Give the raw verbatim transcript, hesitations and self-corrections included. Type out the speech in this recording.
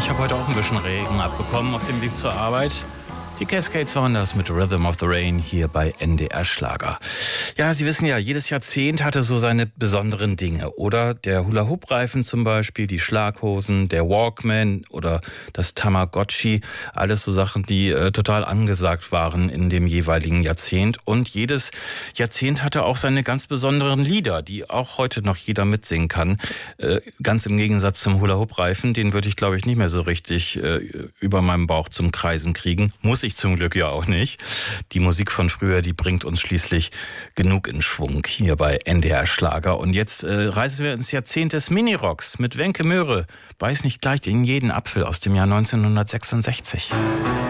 Ich habe heute auch ein bisschen Regen abbekommen auf dem Weg zur Arbeit. Die Cascades waren das mit Rhythm of the Rain hier bei N D R Schlager. Ja, Sie wissen ja, jedes Jahrzehnt hatte so seine besonderen Dinge. Oder der Hula-Hoop-Reifen zum Beispiel, die Schlaghosen, der Walkman oder das Tamagotchi. Alles so Sachen, die äh, total angesagt waren in dem jeweiligen Jahrzehnt. Und jedes Jahrzehnt hatte auch seine ganz besonderen Lieder, die auch heute noch jeder mitsingen kann. Äh, ganz im Gegensatz zum Hula-Hoop-Reifen, den würde ich, glaube ich, nicht mehr so richtig äh, über meinem Bauch zum Kreisen kriegen. Muss ich zum Glück ja auch nicht. Die Musik von früher, die bringt uns schließlich genug in Schwung hier bei N D R Schlager. Und jetzt äh, reisen wir ins Jahrzehnt des Minirocks mit Wenke Möhre. Beiß nicht gleich in jeden Apfel aus dem Jahr neunzehnhundertsechsundsechzig.